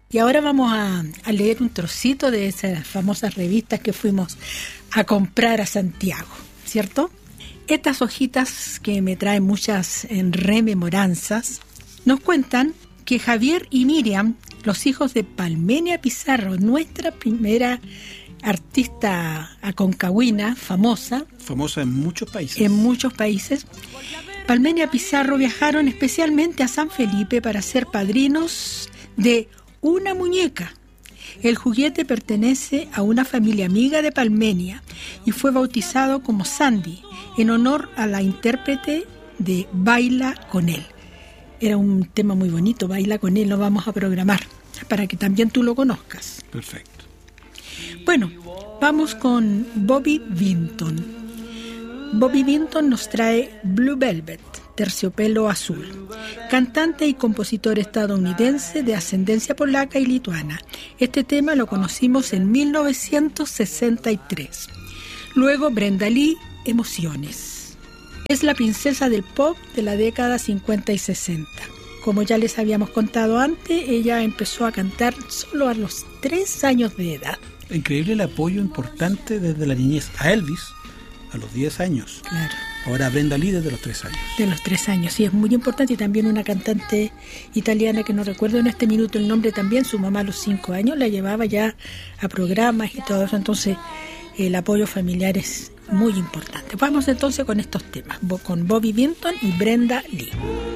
Y ahora vamos a leer un trocito de esas famosas revistas que fuimos a comprar a Santiago, ¿cierto? Estas hojitas que me traen muchas rememoranzas nos cuentan que Javier y Miriam, los hijos de Palmenia Pizarro, nuestra primera artista aconcagüina, famosa en muchos países. Palmenia Pizarro viajaron especialmente a San Felipe para ser padrinos de una muñeca. El juguete pertenece a una familia amiga de Palmenia y fue bautizado como Sandy, en honor a la intérprete de Baila con él. Era un tema muy bonito, Baila con él, lo vamos a programar para que también tú lo conozcas. Perfecto. Bueno, vamos con Bobby Vinton. Bobby Vinton nos trae Blue Velvet, Terciopelo Azul, cantante y compositor estadounidense de ascendencia polaca y lituana. Este tema lo conocimos en 1963. Luego Brenda Lee, Emociones. Es la princesa del pop de la década 50 y 60. Como ya les habíamos contado antes, ella empezó a cantar solo a los 3 años de edad. Increíble el apoyo importante desde la niñez a Elvis a los 10 años. Claro. Ahora Brenda Lee desde los 3 años. De los 3 años, sí, es muy importante. Y también una cantante italiana que no recuerdo en este minuto el nombre también, su mamá a los 5 años la llevaba ya a programas y todo eso. Entonces el apoyo familiar es muy importante. Vamos entonces con estos temas, con Bobby Vinton y Brenda Lee.